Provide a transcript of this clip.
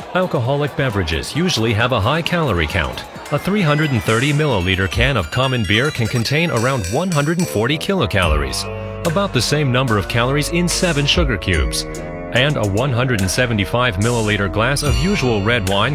Alcoholic beverages usually have a high calorie count. A 330 milliliter can of common beer can contain around 140 kilocalories, about the same number of calories in 7 sugar cubes. And a 175 milliliter glass of usual red wine